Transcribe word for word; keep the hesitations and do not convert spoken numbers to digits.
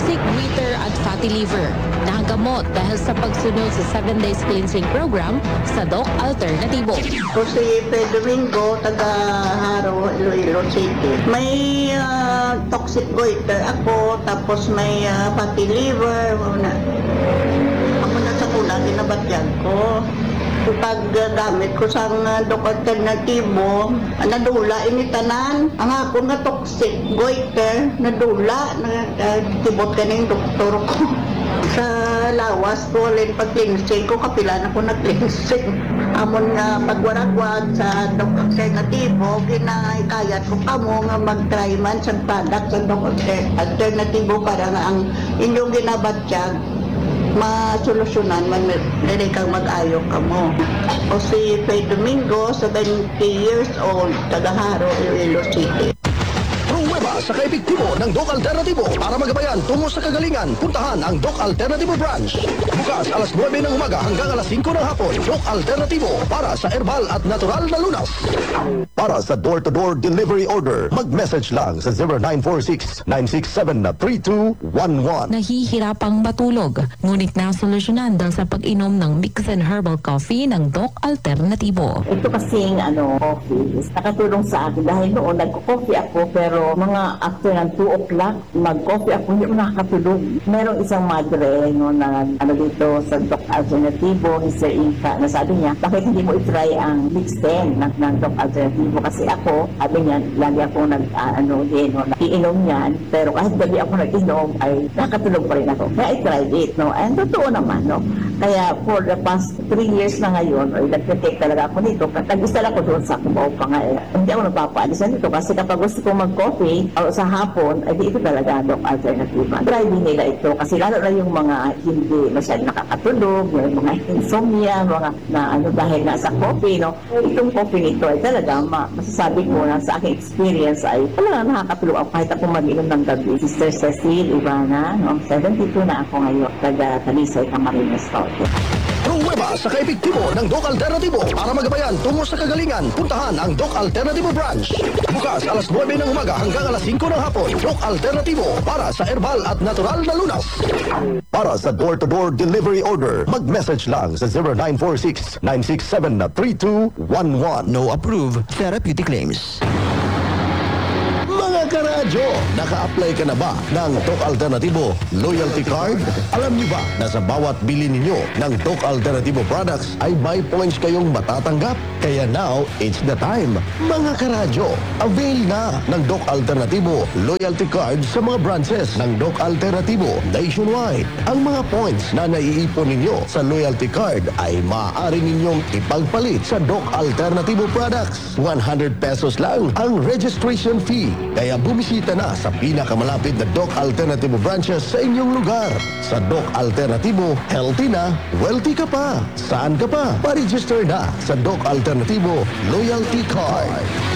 sick bitter at fatty liver. Nakagamot dahil sa pagsunod sa seven days cleansing program sa Doc Alternativo. Ako si Pedro Domingo, taga Haro, Iloilo City. May ah, toxic goiter ako, tapos may ah, fatty liver. Una. Ako na sa kuna, ginabatyan ko. Pag uh, gamit ko sa uh, Doc Alternativo, uh, nadula initanan. Ang ako nga toxic goiter, nadula, nagtibot ka ng doktor ko. Sa lawas ko, alin pag-cleansing ko, kapila na ko nag-cleansing. Amon nga pagwaragwag sa Doc Alternativo, ginaikayat ko kamo nga mag-try man sa product sa Doc Alternativo para nga ang inyong ginabatyag masolusyonan, man nilay kang mag-ayok ka mo. O si Fay Domingo, seventy years old, taga Haro, Iloilo City. Pruweba sa kaepektibo ng Doc Alternativo para magabayan tungo sa kagalingan. Puntahan ang Doc Alternativo branch. Bukas alas nuwebe ng umaga hanggang alas singko ng hapon. Doc Alternativo para sa herbal at natural na lunas. Para sa door-to-door delivery order, mag-message lang sa zero nine four six, nine six seven, three two one one. Nahihirapang matulog, ngunit nasolusyonan dahil sa pag-inom ng Mix and Herbal Coffee ng Doc Alternativo. Ito kasing ano, coffee is nakatulong sa akin dahil noon nagko-coffee ako pero mga after ng two o'clock mag-coffee ako, hindi ko nakakatulog. Merong isang madre no, na ano dito sa Doc Alternativo, Mister Inca, na sabi niya, bakit hindi mo i-try ang Mix ten ng, ng Doc Alternativo? Kasi ako, sabi niya, lagi ako nag, uh, ano din, no, iinom niyan, pero kahit gabi ako nag-inom, ay nakatulog pa rin ako. Kaya I tried it, no? And totoo naman, no? Kaya for the past three years na ngayon, ay nag-take talaga ako dito. Nag-isa lang ako doon sa Cubao pa nga. Eh. Hindi ako nagpapaalisan dito kasi kapag gusto ko mag-coffee o sa hapon, ay di ito talaga Doc Alternative. Driving nila ito kasi lalo na yung mga hindi masyadong nakakatulog, yung mga insomnia, mga na ano dahil nga sa coffee, no? Itong coffee nito ay talaga ma masasabi ko na sa aking experience ay talaga nakakatulog ako kahit ako mag-inom ng gabi. Sister Cecil Ivana, no? seventy-two na ako ngayon, taga Talisay, Camarines Norte. Pruweba sa kaepektibo ng Doc Alternativo para magabayan tungo sa kagalingan. Puntahan ang Doc Alternativo branch. Bukas alas nuwebe ng umaga hanggang alas singko ng hapon. Doc Alternativo para sa herbal at natural na lunas. Para sa door-to-door delivery order, mag-message lang sa zero nine four six, nine six seven, three two one one. No approved therapeutic claims. Mga karadyo, naka-apply ka na ba ng Doc Alternativo Loyalty Card? Alam niyo ba na sa bawat bili ninyo ng Doc Alternativo products ay may points kayong matatanggap? Kaya now, it's the time. Mga karadyo, avail na ng Doc Alternativo Loyalty Card sa mga branches ng Doc Alternativo nationwide. Ang mga points na naiipon ninyo sa Loyalty Card ay maaari ninyong ipagpalit sa Doc Alternativo products. one hundred pesos lang ang registration fee. Kaya bumisita na sa pinakamalapit na Doc Alternativo branches sa inyong lugar. Sa Doc Alternativo, healthy na, wealthy ka pa. Saan ka pa? Pa-register na sa Doc Alternativo Loyalty Card.